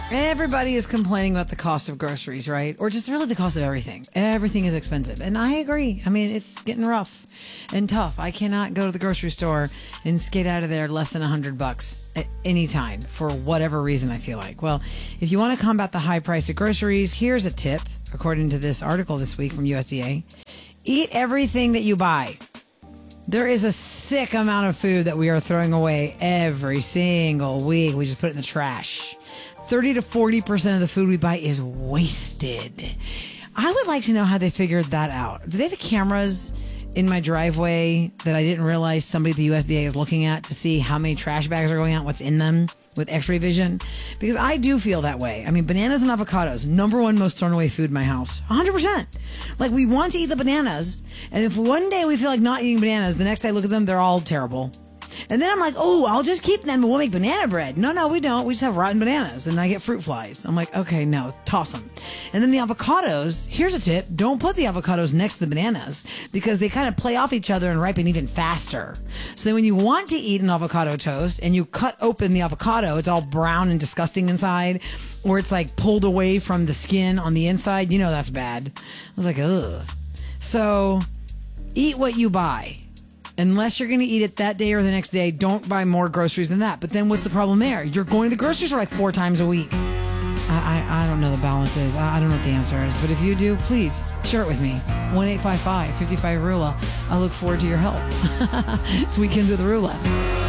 Everybody is complaining about the cost of groceries, right? Or just really the cost of everything. Everything is expensive. And I agree. I mean, it's getting rough and tough. I cannot go to the grocery store and skate out of there less than $100 at any time for whatever reason I feel like. Well, if you want to combat the high price of groceries, here's a tip, according to this article this week from USDA. Eat everything that you buy. There is a sick amount of food that we are throwing away every single week. We just put it in the trash. 30 to 40% of the food we buy is wasted. I would like to know how they figured that out. Do they have cameras in my driveway that I didn't realize somebody at the USDA is looking at to see how many trash bags are going out, what's in them with x-ray vision? Because I do feel that way. I mean, bananas and avocados, number one most thrown away food in my house. 100%. Like, we want to eat the bananas, and if one day we feel like not eating bananas, the next day I look at them, they're all terrible. And then I'm like, oh, I'll just keep them and we'll make banana bread. No, we don't. We just have rotten bananas and I get fruit flies. I'm like, okay, no, toss them. And then the avocados, here's a tip. Don't put the avocados next to the bananas because they kind of play off each other and ripen even faster. So then when you want to eat an avocado toast and you cut open the avocado, it's all brown and disgusting inside, or it's like pulled away from the skin on the inside. You know that's bad. I was like, ugh. So eat what you buy. Unless you're going to eat it that day or the next day, don't buy more groceries than that. But then what's the problem there? You're going to the grocery store like 4 times a week. I don't know the balance is. I don't know what the answer is. But if you do, please share it with me. 1-855-55-RULA. I look forward to your help. It's Weekends with Rula.